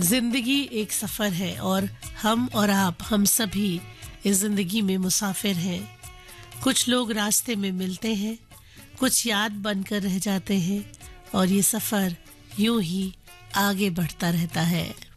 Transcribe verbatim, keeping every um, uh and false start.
जिंदगी एक सफर है और हम और आप हम सभी इस जिंदगी में मुसाफिर हैं। कुछ लोग रास्ते में मिलते हैं, कुछ याद बनकर रह जाते हैं और ये सफर यूं ही आगे बढ़ता रहता है।